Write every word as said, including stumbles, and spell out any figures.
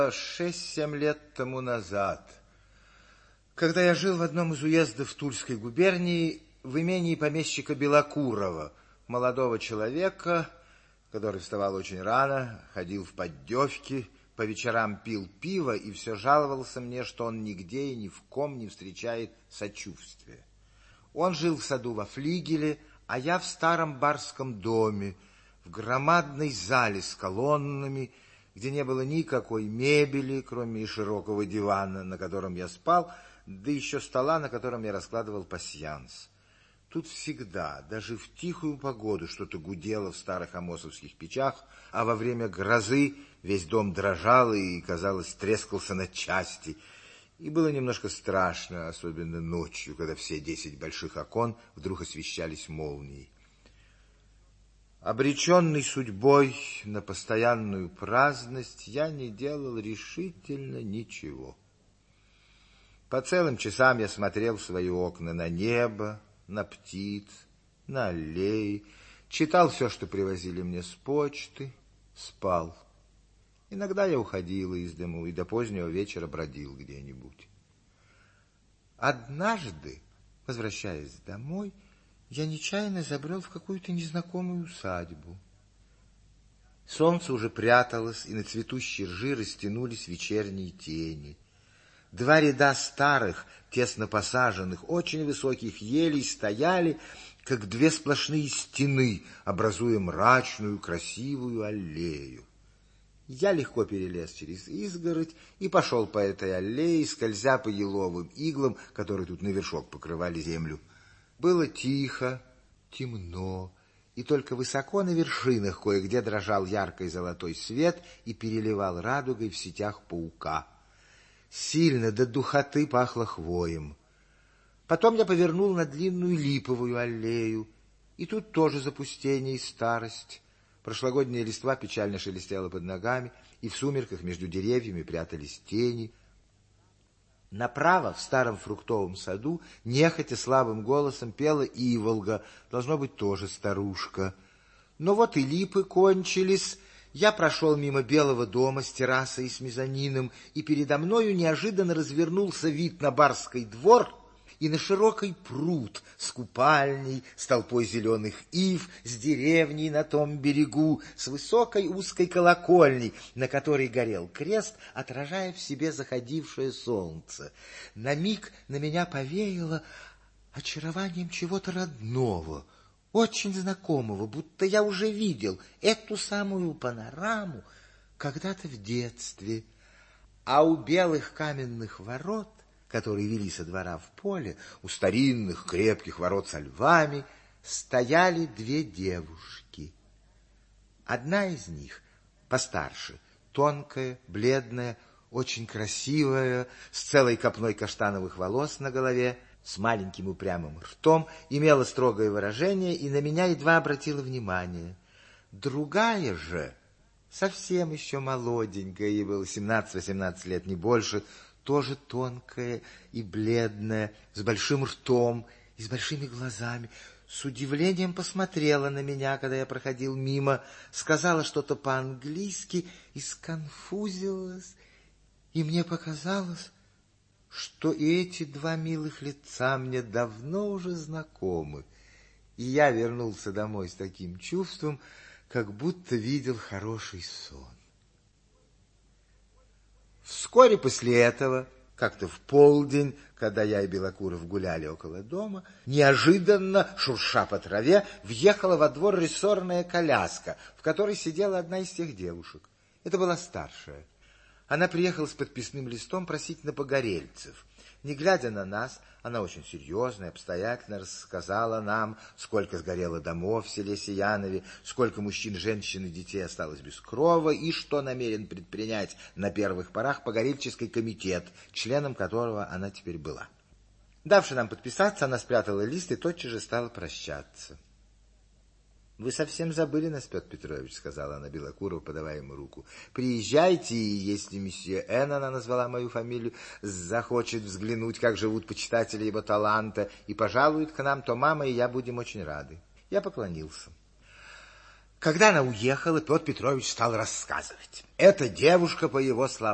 Шесть-семь лет тому назад, когда я жил в одном из уездов Тульской губернии, в имении помещика Белокурова, молодого человека, который вставал очень рано, ходил в поддевки, по вечерам пил пиво и все жаловался мне, что он нигде и ни в ком не встречает сочувствия. Он жил в саду во флигеле, а я в старом барском доме, в громадной зале с колоннами, где не было никакой мебели, кроме и широкого дивана, на котором я спал, да еще стола, на котором я раскладывал пасьянс. Тут всегда, даже в тихую погоду, что-то гудело в старых амосовских печах, а во время грозы весь дом дрожал и, казалось, трескался на части. И было немножко страшно, особенно ночью, когда все десять больших окон вдруг освещались молнией. Обреченный судьбой на постоянную праздность, я не делал решительно ничего. По целым часам я смотрел в свои окна на небо, на птиц, на аллеи, читал все, что привозили мне с почты, спал. Иногда я уходил из дому и до позднего вечера бродил где-нибудь. Однажды, возвращаясь домой, я нечаянно забрел в какую-то незнакомую усадьбу. Солнце уже пряталось, и на цветущей ржи растянулись вечерние тени. Два ряда старых, тесно посаженных, очень высоких елей стояли, как две сплошные стены, образуя мрачную, красивую аллею. Я легко перелез через изгородь и пошел по этой аллее, скользя по еловым иглам, которые тут на вершок покрывали землю. Было тихо, темно, и только высоко на вершинах кое-где дрожал яркий золотой свет и переливал радугой в сетях паука. Сильно до духоты пахло хвоем. Потом я повернул на длинную липовую аллею, и тут тоже запустение и старость. Прошлогодняя листва печально шелестела под ногами, и в сумерках между деревьями прятались тени. Направо, в старом фруктовом саду, нехотя слабым голосом пела иволга, должно быть, тоже старушка. Но вот и липы кончились. Я прошел мимо белого дома с террасой и с мезонином, и передо мною неожиданно развернулся вид на барский двор и на широкий пруд с купальней, с толпой зеленых ив, с деревней на том берегу, с высокой узкой колокольней, на которой горел крест, отражая в себе заходившее солнце. На миг на меня повеяло очарованием чего-то родного, очень знакомого, будто я уже видел эту самую панораму когда-то в детстве. А у белых каменных ворот, которые вели со двора в поле, у старинных крепких ворот со львами, стояли две девушки. Одна из них, постарше, тонкая, бледная, очень красивая, с целой копной каштановых волос на голове, с маленьким упрямым ртом, имела строгое выражение и на меня едва обратила внимание. Другая же, совсем еще молоденькая, ей было семнадцать-восемнадцать лет, не больше, тоже тонкая и бледная, с большим ртом и с большими глазами, с удивлением посмотрела на меня, когда я проходил мимо, сказала что-то по-английски и сконфузилась, и мне показалось, что и эти два милых лица мне давно уже знакомы, и я вернулся домой с таким чувством, как будто видел хороший сон. Вскоре после этого, как-то в полдень, когда я и Белокуров гуляли около дома, неожиданно, шурша по траве, въехала во двор рессорная коляска, в которой сидела одна из тех девушек. Это была старшая. Она приехала с подписным листом просить на погорельцев. Не глядя на нас, она очень серьезно и обстоятельно рассказала нам, сколько сгорело домов в селе Сиянове, сколько мужчин, женщин и детей осталось без крова, и что намерен предпринять на первых порах погорельческий комитет, членом которого она теперь была. Давши нам подписаться, она спрятала лист и тотчас же стала прощаться. — Вы совсем забыли нас, Петр Петрович, — сказала она Белокурову, подавая ему руку. — Приезжайте, и если месье Н, она назвала мою фамилию, захочет взглянуть, как живут почитатели его таланта, и пожалует к нам, то мама и я будем очень рады. Я поклонился. Когда она уехала, Петр Петрович стал рассказывать. Эта девушка, по его словам,